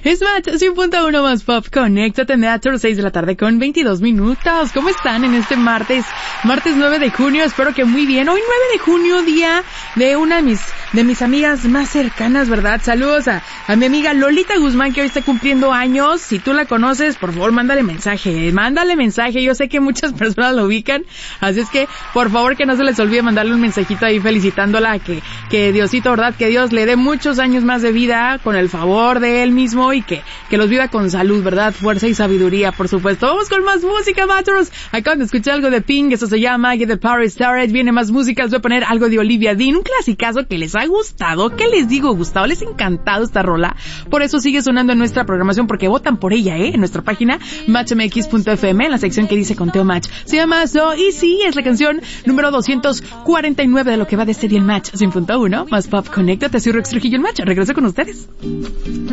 Es Match 100.1 más pop. Conéctate, Metro, 6 de la tarde con 22 minutos. ¿Cómo están en este martes 9 de junio? Espero que muy bien. Hoy 9 de junio, día de una de mis amigas más cercanas, ¿verdad? Saludos a mi amiga Lolita Guzmán, que hoy está cumpliendo años. Si tú la conoces, por favor, mándale mensaje. Yo sé que muchas personas la ubican, así es que, por favor, que no se les olvide mandarle un mensajito ahí felicitándola, que Diosito, ¿verdad? Que Dios le dé muchos años más de vida con el favor de él mismo y que los viva con salud, ¿verdad? Fuerza y sabiduría, por supuesto. Vamos con más música, Matros. Acaban de escuchar algo de Pink, eso se llama Get the Power Started. Viene más música, les voy a poner algo de Olivia Dean, un clasicazo que les ha gustado. ¿Qué les digo, Gustavo? Les ha encantado esta rola. Por eso sigue sonando en nuestra programación, porque votan por ella, en nuestra página matchmx.fm, en la sección que dice Conteo Match. Se llama So Easy, es la canción número 249 de lo que va de serie el Match 100.1 más pop. Conéctate, soy Rex Trujillo, el Match. Regreso con ustedes.